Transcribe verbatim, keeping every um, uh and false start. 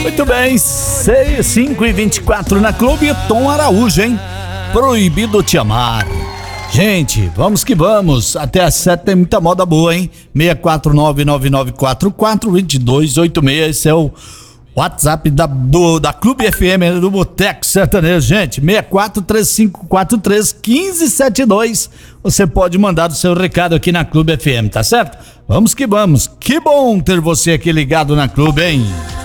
Muito bem, cinco e vinte e quatro na Clube. Tom Araújo, hein? Proibido te amar. Gente, vamos que vamos. Até às sete tem muita moda boa, hein? seis quatro nove nove nove quatro quatro dois dois oito seis. Esse é o WhatsApp da, do, da Clube F M, do Boteco Sertanejo. Gente, seis quatro três cinco quatro três um cinco sete dois. Você pode mandar o seu recado aqui na Clube F M, tá certo? Vamos que vamos. Que bom ter você aqui ligado na Clube, hein?